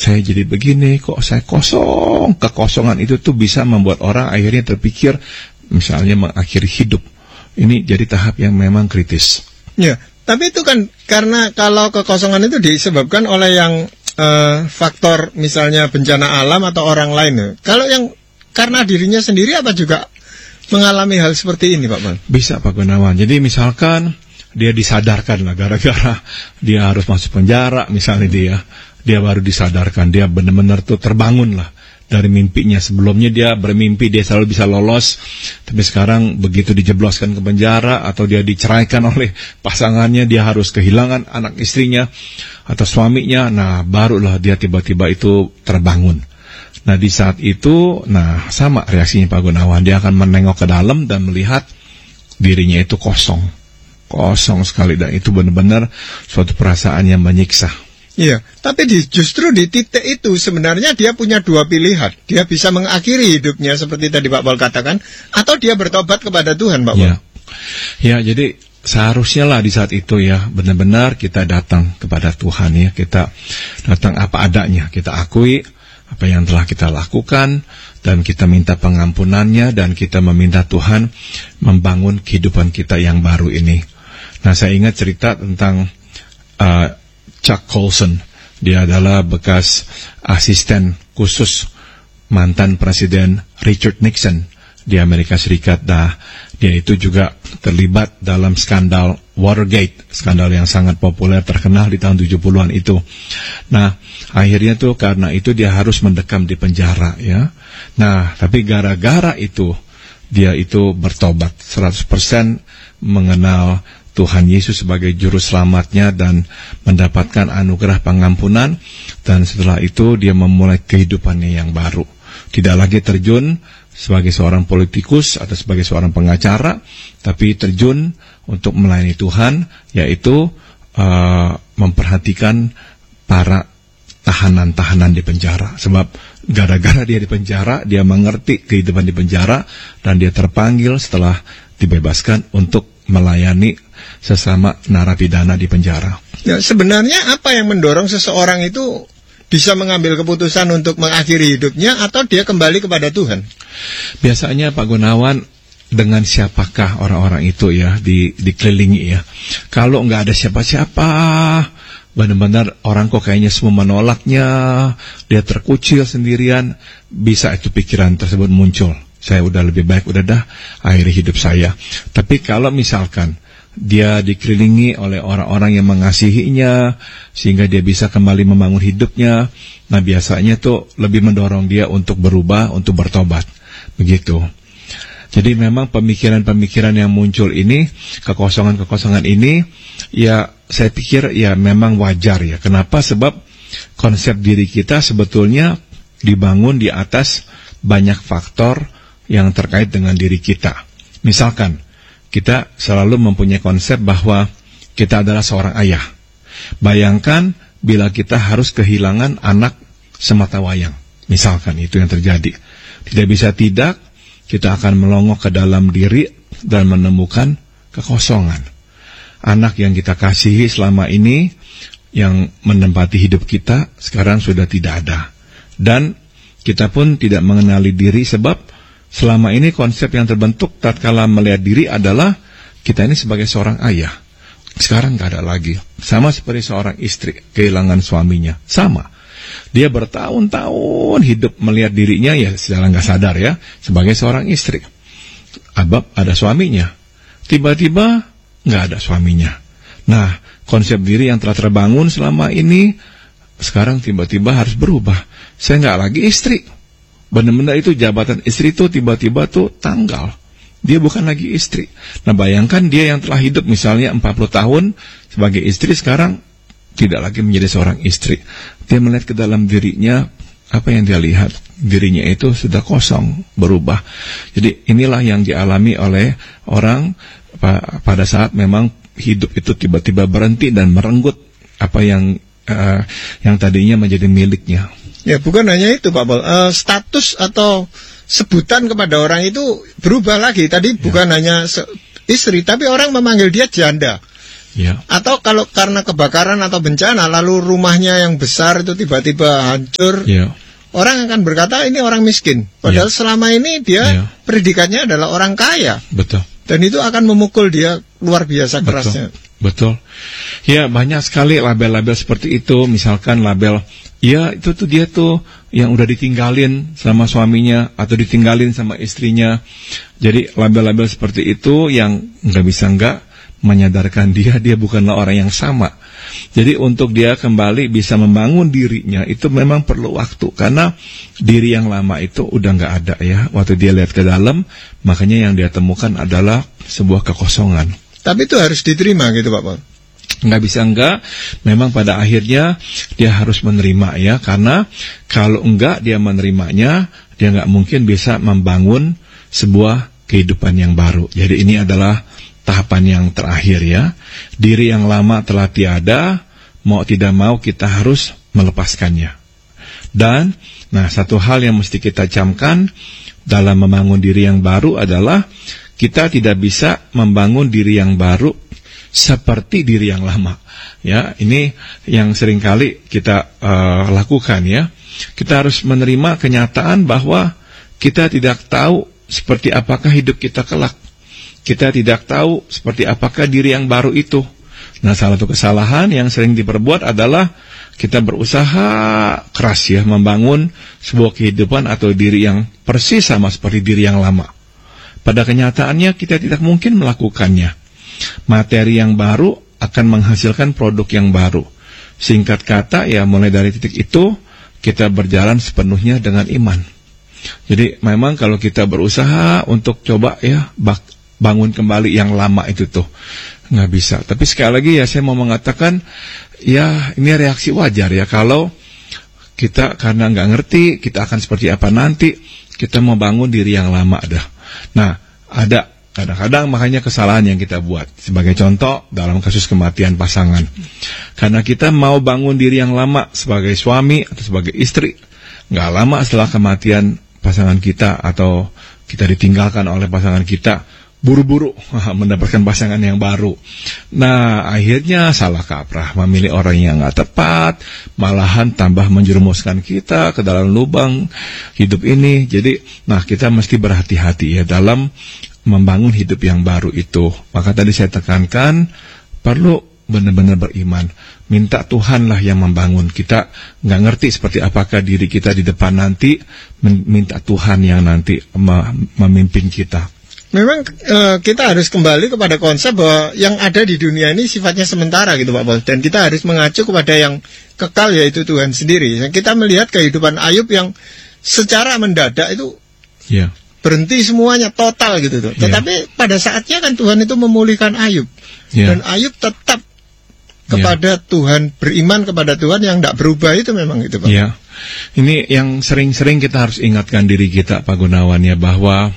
saya jadi begini, kok saya kosong. Kekosongan itu tuh bisa membuat orang akhirnya terpikir misalnya mengakhiri hidup. Ini jadi tahap yang memang kritis. Ya, tapi itu kan karena kalau kekosongan itu disebabkan oleh yang faktor misalnya bencana alam atau orang lain. Ya. Kalau yang karena dirinya sendiri apa juga mengalami hal seperti ini, Pak Man? Bisa, Pak Gunawan. Jadi misalkan dia disadarkan lah gara-gara dia harus masuk penjara, misalnya dia baru disadarkan, dia benar-benar tuh terbangun lah dari mimpinya. Sebelumnya dia bermimpi dia selalu bisa lolos, tapi sekarang begitu dijebloskan ke penjara atau dia diceraikan oleh pasangannya, dia harus kehilangan anak istrinya atau suaminya, nah barulah dia tiba-tiba itu terbangun. Nah di saat itu, nah sama reaksinya Pak Gunawan, dia akan menengok ke dalam dan melihat dirinya itu kosong sekali, dan itu benar-benar suatu perasaan yang menyiksa. Iya, tapi justru di titik itu sebenarnya dia punya dua pilihan. Dia bisa mengakhiri hidupnya seperti tadi Pak Paul katakan, atau dia bertobat kepada Tuhan, Pak Paul. Ya, jadi seharusnya lah di saat itu ya benar-benar kita datang kepada Tuhan ya, kita datang apa adanya, kita akui apa yang telah kita lakukan, dan kita minta pengampunannya, dan kita meminta Tuhan membangun kehidupan kita yang baru ini. Nah, saya ingat cerita tentang Chuck Colson. Dia adalah bekas asisten khusus mantan Presiden Richard Nixon di Amerika Serikat. Nah, dia itu juga terlibat dalam skandal Watergate, skandal yang sangat populer terkenal di tahun 70-an itu. Nah, akhirnya tuh karena itu dia harus mendekam di penjara ya. Nah, tapi gara-gara itu dia itu bertobat 100% mengenal Tuhan Yesus sebagai juru selamatnya dan mendapatkan anugerah pengampunan, dan setelah itu dia memulai kehidupannya yang baru. Tidak lagi terjun sebagai seorang politikus atau sebagai seorang pengacara, tapi terjun untuk melayani Tuhan, yaitu memperhatikan para tahanan-tahanan di penjara. Sebab gara-gara dia di penjara, dia mengerti kehidupan di penjara, dan dia terpanggil setelah dibebaskan untuk melayani sesama narapidana di penjara. Ya, sebenarnya apa yang mendorong seseorang itu bisa mengambil keputusan untuk mengakhiri hidupnya atau dia kembali kepada Tuhan? Biasanya Pak Gunawan, dengan siapakah orang-orang itu ya dikelilingi ya. Kalau nggak ada siapa-siapa, benar-benar orang kok kayaknya semua menolaknya, dia terkucil sendirian, bisa itu pikiran tersebut muncul. Saya udah lebih baik, udah dah akhiri hidup saya. Tapi kalau misalkan dia dikelilingi oleh orang-orang yang mengasihinya, sehingga dia bisa kembali membangun hidupnya, nah biasanya tuh lebih mendorong dia untuk berubah, untuk bertobat. Begitu. Jadi memang pemikiran-pemikiran yang muncul ini, kekosongan-kekosongan ini, ya saya pikir ya memang wajar ya. Kenapa? Sebab konsep diri kita sebetulnya dibangun di atas banyak faktor yang terkait dengan diri kita. Misalkan, kita selalu mempunyai konsep bahwa kita adalah seorang ayah. Bayangkan bila kita harus kehilangan anak semata wayang. Misalkan itu yang terjadi. Tidak bisa tidak, kita akan melongok ke dalam diri dan menemukan kekosongan. Anak yang kita kasihi selama ini, yang menempati hidup kita, sekarang sudah tidak ada. Dan kita pun tidak mengenali diri, sebab selama ini konsep yang terbentuk tatkala melihat diri adalah kita ini sebagai seorang ayah. Sekarang gak ada lagi. Sama seperti seorang istri kehilangan suaminya. Sama. Dia bertahun-tahun hidup melihat dirinya ya secara gak sadar ya sebagai seorang istri. Abab ada suaminya. Tiba-tiba gak ada suaminya. Nah, konsep diri yang telah terbangun selama ini sekarang tiba-tiba harus berubah. Saya gak lagi istri. Benar-benar itu jabatan istri itu tiba-tiba tuh tanggal. Dia bukan lagi istri. Nah, bayangkan dia yang telah hidup misalnya 40 tahun sebagai istri, sekarang tidak lagi menjadi seorang istri. Dia melihat ke dalam dirinya, apa yang dia lihat? Dirinya itu sudah kosong, berubah. Jadi inilah yang dialami oleh orang pada saat memang hidup itu tiba-tiba berhenti dan merenggut apa yang tadinya menjadi miliknya. Ya, bukan hanya itu Pak Paul, status atau sebutan kepada orang itu berubah lagi. Tadi bukan hanya istri, tapi orang memanggil dia janda. Ya. Atau kalau karena kebakaran atau bencana lalu rumahnya yang besar itu tiba-tiba hancur, Ya. orang akan berkata ini orang miskin. Padahal selama ini dia predikatnya adalah orang kaya. Betul. Dan itu akan memukul dia luar biasa kerasnya. Betul. Ya, banyak sekali label-label seperti itu. Misalkan label, ya itu tuh dia tuh yang udah ditinggalin sama suaminya atau ditinggalin sama istrinya. Jadi label-label seperti itu yang nggak bisa nggak menyadarkan dia bukanlah orang yang sama. Jadi untuk dia kembali bisa membangun dirinya itu memang perlu waktu, karena diri yang lama itu udah nggak ada ya. Waktu dia lihat ke dalam, makanya yang dia temukan adalah sebuah kekosongan. Tapi itu harus diterima gitu Pak Paul. Nggak bisa enggak, memang pada akhirnya dia harus menerima ya, karena kalau enggak dia menerimanya, dia nggak mungkin bisa membangun sebuah kehidupan yang baru. Jadi ini adalah tahapan yang terakhir ya. Diri yang lama telah tiada, mau tidak mau kita harus melepaskannya. Dan satu hal yang mesti kita camkan dalam membangun diri yang baru adalah kita tidak bisa membangun diri yang baru seperti diri yang lama. Ya, ini yang seringkali kita lakukan ya. Kita harus menerima kenyataan bahwa kita tidak tahu seperti apakah hidup kita kelak. Kita tidak tahu seperti apakah diri yang baru itu. Nah, salah satu kesalahan yang sering diperbuat adalah kita berusaha keras ya membangun sebuah kehidupan atau diri yang persis sama seperti diri yang lama. Pada kenyataannya kita tidak mungkin melakukannya. Materi yang baru akan menghasilkan produk yang baru. Singkat kata ya, mulai dari titik itu kita berjalan sepenuhnya dengan iman. Jadi memang kalau kita berusaha untuk coba ya bangun kembali yang lama itu tuh nggak bisa. Tapi sekali lagi ya saya mau mengatakan ya ini reaksi wajar ya, kalau kita karena nggak ngerti kita akan seperti apa nanti, kita mau bangun diri yang lama dah. Nah, ada kadang-kadang makanya kesalahan yang kita buat. Sebagai contoh dalam kasus kematian pasangan, karena kita mau bangun diri yang lama sebagai suami atau sebagai istri, nggak lama setelah kematian pasangan kita atau kita ditinggalkan oleh pasangan kita, buru-buru mendapatkan pasangan yang baru. Nah, akhirnya salah kaprah, memilih orang yang nggak tepat, malahan tambah menjerumuskan kita ke dalam lubang hidup ini. Jadi, kita mesti berhati-hati ya dalam membangun hidup yang baru itu. Maka tadi saya tekankan, perlu benar-benar beriman. Minta Tuhanlah yang membangun. Kita nggak ngerti seperti apakah diri kita di depan nanti, minta Tuhan yang nanti memimpin kita. Memang kita harus kembali kepada konsep bahwa yang ada di dunia ini sifatnya sementara gitu Pak Paul. Dan kita harus mengacu kepada yang kekal, yaitu Tuhan sendiri. Kita melihat kehidupan Ayub yang secara mendadak itu berhenti semuanya, total gitu tuh. Tetapi pada saatnya kan Tuhan itu memulihkan Ayub. Dan Ayub tetap kepada Tuhan, beriman kepada Tuhan yang tidak berubah itu memang itu Pak. Ini yang sering-sering kita harus ingatkan diri kita Pak Gunawan ya, bahwa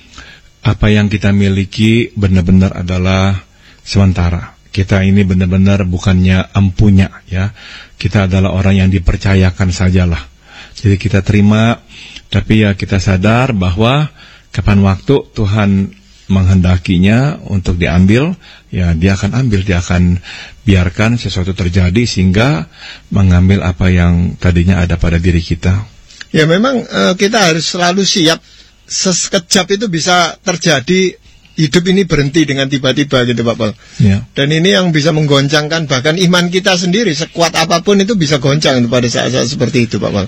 apa yang kita miliki benar-benar adalah sementara. Kita ini benar-benar bukannya empunya ya. Kita adalah orang yang dipercayakan sajalah. Jadi kita terima, tapi ya kita sadar bahwa kapan waktu Tuhan menghendakinya untuk diambil, ya dia akan ambil, dia akan biarkan sesuatu terjadi sehingga mengambil apa yang tadinya ada pada diri kita. Ya memang kita harus selalu siap. Sekejap itu bisa terjadi, hidup ini berhenti dengan tiba-tiba gitu Pak Paul. Dan ini yang bisa menggoncangkan bahkan iman kita sendiri, sekuat apapun itu bisa goncang pada saat-saat seperti itu Pak Paul.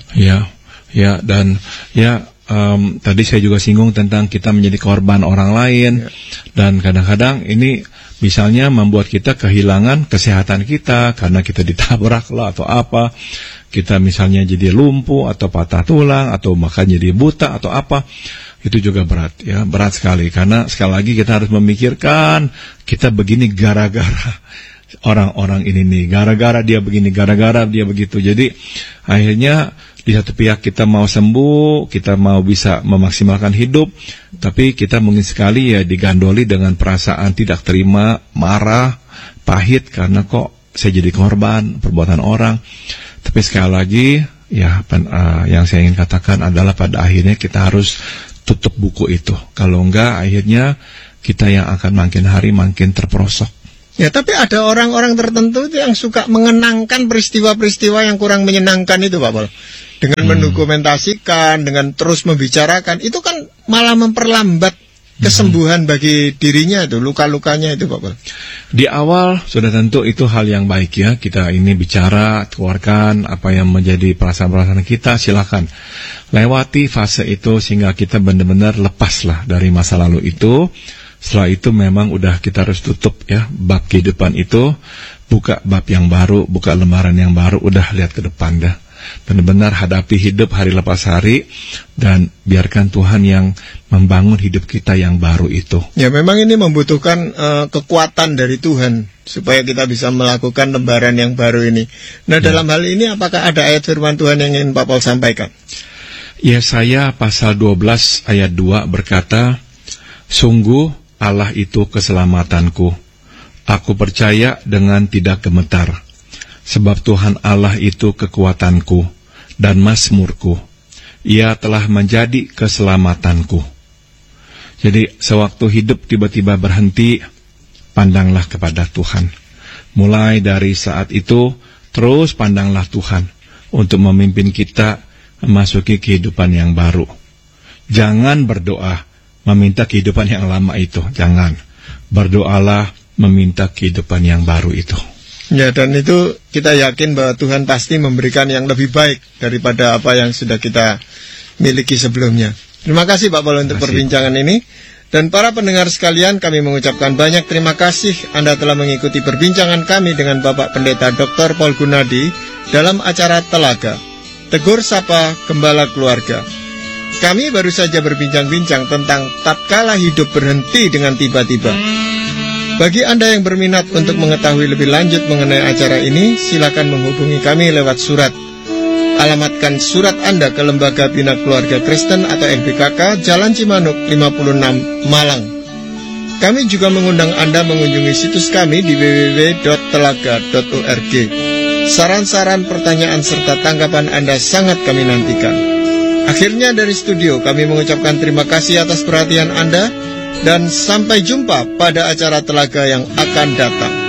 Dan tadi saya juga singgung tentang kita menjadi korban orang lain. Dan kadang-kadang ini misalnya membuat kita kehilangan kesehatan kita karena kita ditabrak lah atau apa. Kita misalnya jadi lumpuh atau patah tulang atau bahkan jadi buta atau apa. Itu juga berat ya, berat sekali. Karena sekali lagi kita harus memikirkan kita begini gara-gara orang-orang ini nih, gara-gara dia begini, gara-gara dia begitu. Jadi akhirnya di satu pihak kita mau sembuh, kita mau bisa memaksimalkan hidup, tapi kita mungkin sekali ya digandoli dengan perasaan tidak terima, marah, pahit karena kok saya jadi korban perbuatan orang. Tapi sekali lagi ya yang saya ingin katakan adalah pada akhirnya kita harus tutup buku itu. Kalau enggak akhirnya kita yang akan makin hari makin terperosok. Ya, tapi ada orang-orang tertentu itu yang suka mengenangkan peristiwa-peristiwa yang kurang menyenangkan itu, Pak Pol. Dengan mendokumentasikan, dengan terus membicarakan, itu kan malah memperlambat kesembuhan bagi dirinya itu, luka-lukanya itu, Pak Pol. Di awal sudah tentu itu hal yang baik ya, kita ini bicara, keluarkan apa yang menjadi perasaan-perasaan kita, silakan lewati fase itu sehingga kita benar-benar lepaslah dari masa lalu itu. Setelah itu memang udah kita harus tutup ya bab kehidupan itu, buka bab yang baru, buka lembaran yang baru, udah lihat ke depan dah. Benar-benar hadapi hidup hari lepas hari dan biarkan Tuhan yang membangun hidup kita yang baru itu. Ya, memang ini membutuhkan kekuatan dari Tuhan supaya kita bisa melakukan lembaran yang baru ini. Nah, dalam hal ini apakah ada ayat firman Tuhan yang ingin Pak Paul sampaikan? Yesaya pasal 12 ayat 2 berkata, "Sungguh Allah itu keselamatanku. Aku percaya dengan tidak gemetar. Sebab Tuhan Allah itu kekuatanku dan mazmurku. Ia telah menjadi keselamatanku." Jadi sewaktu hidup tiba-tiba berhenti, pandanglah kepada Tuhan. Mulai dari saat itu, terus pandanglah Tuhan untuk memimpin kita memasuki kehidupan yang baru. Jangan berdoa meminta kehidupan yang lama itu, jangan. Berdoalah meminta kehidupan yang baru itu. Ya, dan itu kita yakin bahwa Tuhan pasti memberikan yang lebih baik daripada apa yang sudah kita miliki sebelumnya. Terima kasih Pak Paul untuk perbincangan ini. Dan para pendengar sekalian, kami mengucapkan banyak terima kasih Anda telah mengikuti perbincangan kami dengan Bapak Pendeta Dr. Paul Gunadi dalam acara Telaga, Tegur Sapa Gembala Keluarga. Kami baru saja berbincang-bincang tentang tatkala hidup berhenti dengan tiba-tiba. Bagi Anda yang berminat untuk mengetahui lebih lanjut mengenai acara ini, silakan menghubungi kami lewat surat. Alamatkan surat Anda ke Lembaga Bina Keluarga Kristen atau LBKK, Jalan Cimanuk 56, Malang. Kami juga mengundang Anda mengunjungi situs kami di www.telaga.org. Saran-saran, pertanyaan, serta tanggapan Anda sangat kami nantikan. Akhirnya dari studio kami mengucapkan terima kasih atas perhatian Anda dan sampai jumpa pada acara Telaga yang akan datang.